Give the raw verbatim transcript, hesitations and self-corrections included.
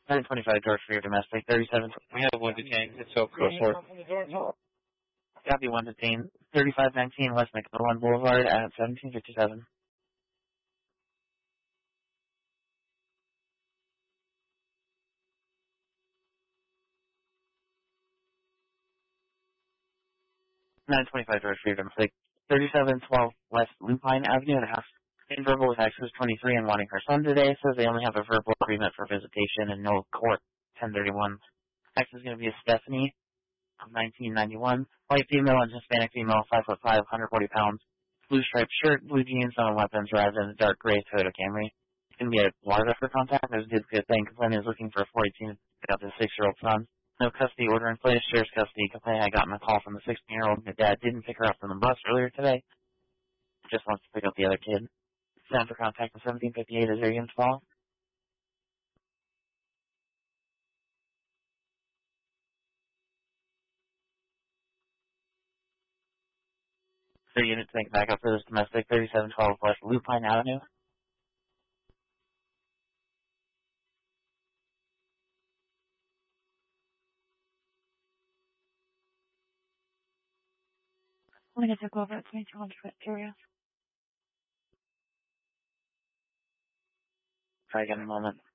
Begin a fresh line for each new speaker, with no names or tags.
nine twenty-five George for your domestic. thirty-seven.
We have one detained. It's so close for.
Copy one detained. thirty-five nineteen West McMillan Boulevard at seventeen fifty-seven. nine twenty-five George for your domestic. thirty-seven twelve West Lupine Avenue and a half. In verbal with X was twenty-three and wanting her son today. Says they only have a verbal agreement for visitation and no court. ten thirty-one. X is going to be a Stephanie of nineteen ninety-one. White female and Hispanic female, five foot five, one hundred forty pounds. Blue striped shirt, blue jeans, no weapons, arrived in a dark gray Toyota Camry. It's going to be a water for contact. There's a good, good thing. Complainant is looking for a fourteen pick up his six-year-old son. No custody order in place. Shares custody. Complainant had gotten a call from the sixteen-year-old. Her dad didn't pick her up from the bus earlier today. Just wants to pick up the other kid. Time for contact in seventeen fifty-eight. Is there units call? So units think back up for this domestic. thirty-seven twelve West Lupine Avenue.
I'm going to take over at twenty-two hundred Victoria.
Try again in a moment.